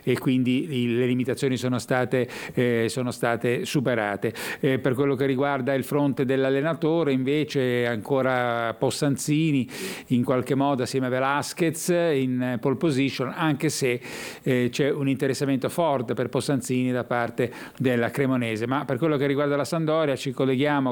e quindi le limitazioni sono state superate. Per quello che riguarda il fronte dell'allenatore invece ancora Possanzini in qualche modo assieme a Velasquez in pole position, anche se c'è un interessamento forte per Possanzini da parte della Cremonese. Ma per quello che riguarda la Sampdoria ci colleghiamo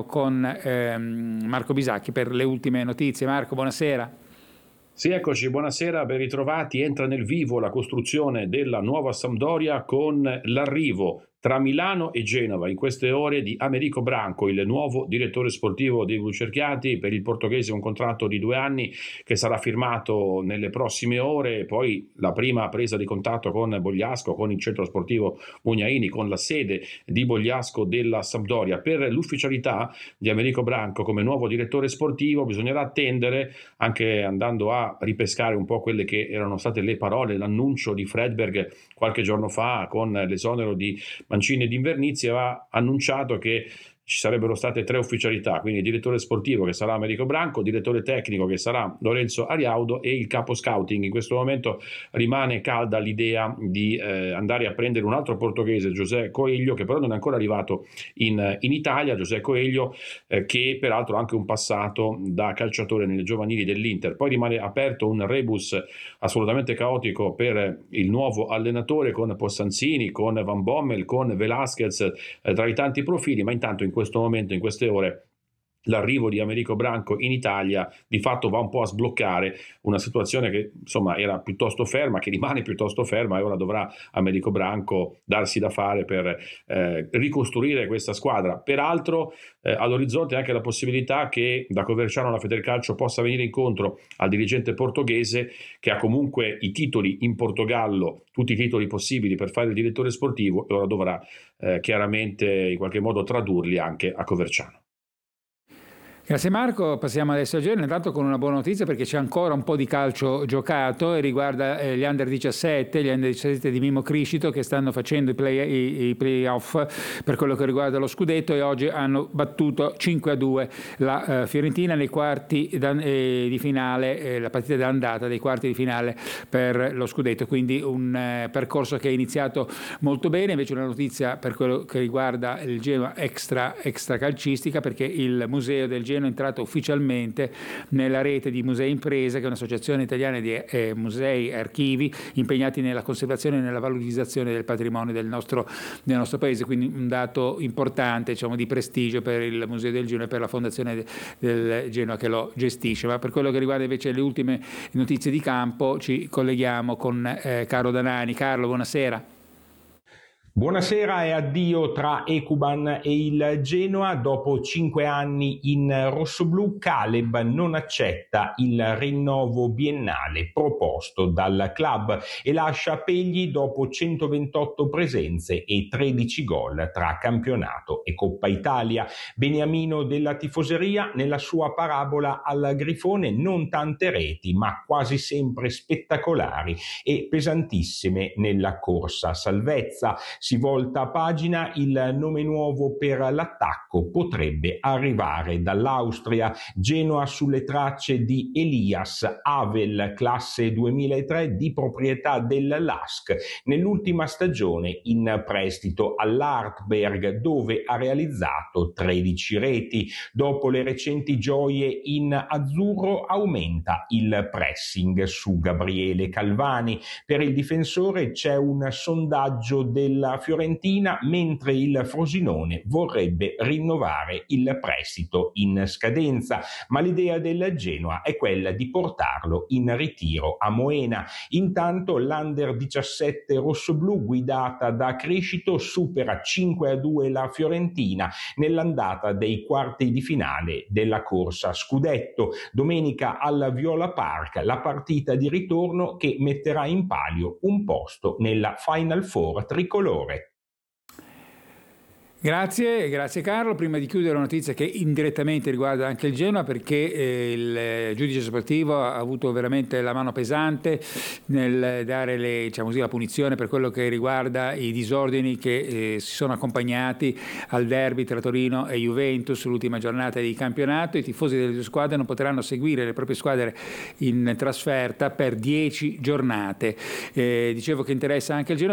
con Marco Bisacchi per le ultime notizie. Marco, buonasera. Sì, eccoci, buonasera, ben ritrovati. Entra nel vivo la costruzione della nuova Sampdoria con l'arrivo tra Milano e Genova in queste ore di Americo Branco, il nuovo direttore sportivo dei Blucerchiati. Per il portoghese un contratto di 2 anni che sarà firmato nelle prossime ore. Poi la prima presa di contatto con Bogliasco, con il centro sportivo Mugnaini, con la sede di Bogliasco della Sampdoria. Per l'ufficialità di Americo Branco come nuovo direttore sportivo bisognerà attendere, anche andando a ripescare un po' quelle che erano state le parole, l'annuncio di Fredberg qualche giorno fa con l'esonero di Mancini ed Invernizzi. Aveva annunciato che ci sarebbero state 3 ufficialità, quindi il direttore sportivo che sarà Americo Branco, il direttore tecnico che sarà Lorenzo Ariaudo e il capo scouting. In questo momento rimane calda l'idea di andare a prendere un altro portoghese, José Coelho, che però non è ancora arrivato in Italia. José Coelho che peraltro ha anche un passato da calciatore nelle giovanili dell'Inter. Poi rimane aperto un rebus assolutamente caotico per il nuovo allenatore, con Possanzini, con Van Bommel, con Velasquez tra i tanti profili, ma intanto in questo momento, in queste ore, l'arrivo di Americo Branco in Italia di fatto va un po' a sbloccare una situazione che insomma era piuttosto ferma, che rimane piuttosto ferma, e ora dovrà Americo Branco darsi da fare per ricostruire questa squadra. Peraltro all'orizzonte anche la possibilità che da Coverciano la Federcalcio possa venire incontro al dirigente portoghese, che ha comunque i titoli in Portogallo, tutti i titoli possibili per fare il direttore sportivo, e ora dovrà chiaramente in qualche modo tradurli anche a Coverciano. Grazie Marco, passiamo adesso a Genoa, intanto con una buona notizia perché c'è ancora un po' di calcio giocato e riguarda gli Under 17 di Mimmo Criscito, che stanno facendo i play-off per quello che riguarda lo scudetto, e oggi hanno battuto 5-2 la Fiorentina nei quarti di finale, la partita d'andata dei quarti di finale per lo scudetto, quindi un percorso che è iniziato molto bene. Invece una notizia per quello che riguarda il Genoa extra calcistica, perché il museo del Genoa è entrato ufficialmente nella rete di Musei Imprese, che è un'associazione italiana di musei e archivi impegnati nella conservazione e nella valorizzazione del patrimonio del nostro paese, quindi un dato importante, diciamo, di prestigio per il Museo del Genoa e per la Fondazione del Genoa che lo gestisce. Ma per quello che riguarda invece le ultime notizie di campo ci colleghiamo con Carlo Danani. Carlo, buonasera. Buonasera e addio tra Ekuban e il Genoa. Dopo 5 anni in rossoblù, Caleb non accetta il rinnovo biennale proposto dal club e lascia Pegli dopo 128 presenze e 13 gol tra campionato e Coppa Italia. Beniamino della tifoseria, nella sua parabola al Grifone, non tante reti ma quasi sempre spettacolari e pesantissime nella corsa salvezza. Si volta a pagina, il nome nuovo per l'attacco potrebbe arrivare dall'Austria. Genoa sulle tracce di Elias Havel, classe 2003, di proprietà del LASK, nell'ultima stagione in prestito all'Artberg, dove ha realizzato 13 reti. Dopo le recenti gioie in azzurro aumenta il pressing su Gabriele Calvani. Per il difensore c'è un sondaggio della Fiorentina, mentre il Frosinone vorrebbe rinnovare il prestito in scadenza, ma l'idea del Genoa è quella di portarlo in ritiro a Moena. Intanto l'Under 17 rossoblù, guidata da Criscito, supera 5-2 la Fiorentina nell'andata dei quarti di finale della corsa scudetto. Domenica al Viola Park la partita di ritorno che metterà in palio un posto nella Final Four tricolore. Grazie Carlo. Prima di chiudere, una notizia che indirettamente riguarda anche il Genoa, perché il giudice sportivo ha avuto veramente la mano pesante nel dare la punizione per quello che riguarda i disordini che si sono accompagnati al derby tra Torino e Juventus l'ultima giornata di campionato. I tifosi delle due squadre non potranno seguire le proprie squadre in trasferta per 10 giornate. Dicevo che interessa anche il Genoa